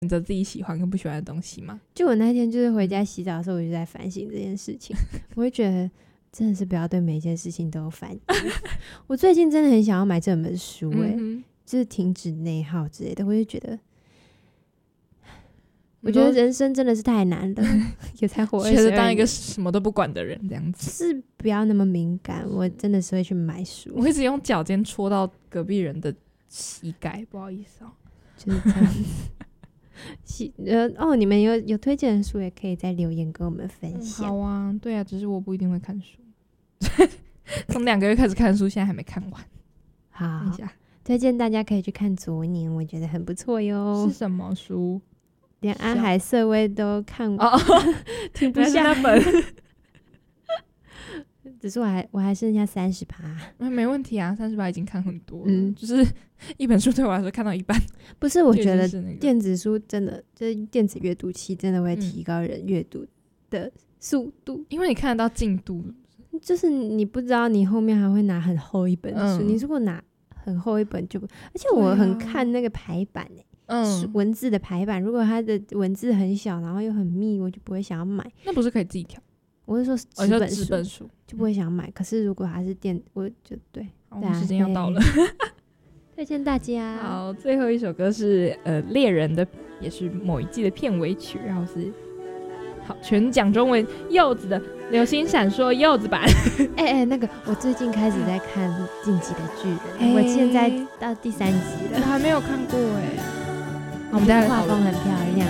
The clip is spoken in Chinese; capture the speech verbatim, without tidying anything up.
选择自己喜欢跟不喜欢的东西吗？ 就我那天就是回家洗澡的时候，我就在反省这件事情。我会觉得真的是不要对每一件事情都有反应。我最近真的很想要买这本书、欸嗯、就是停止内耗之类的。我就觉得我觉得人生真的是太难了，也才活二十二年，觉得当一个什么都不管的人这样子， 是不要那么敏感。我真的是会去买书， 我一直用脚尖戳到隔壁人的膝盖，不好意思哦， 就是这样子。呃哦，你们有有推荐的书也可以在留言跟我们分享、 嗯、好啊，对啊，只是我不一定会看书。从两个月开始看书，现在还没看完。 好，一下推荐大家可以去看《昨年》，我觉得很不错哟。 是什么书？ 连安海瑟薇都看过， 哦， 停不下那本。 只是我还我还剩下三十趴， 没问题啊，三十趴已经看很多了。嗯，就是一本书对我来说看到一半。 不是，我觉得电子书真的就是电子阅读器真的会提高人阅读的速度、嗯， 因为你看得到进度。 就是你不知道你后面还会拿很厚一本书、嗯，你如果拿很厚一本就不，而且我很看那个排版、欸嗯、文字的排版，如果它的文字很小然后又很密，我就不会想要买。 那不是可以自己调？ 我是说纸本书、 哦、本书就不会想要买、嗯、可是如果它是电，我就对。 好，我们时间要到了， 推荐大家。 好，最后一首歌是呃猎人的，也是某一季的片尾曲，然后是好全讲中文柚子的流星闪烁柚子版。 哎哎、欸，那个我最近开始在看《进击的巨人》欸，我现在到第三集了， 我还没有看过哎、欸。 我们家画风很漂亮，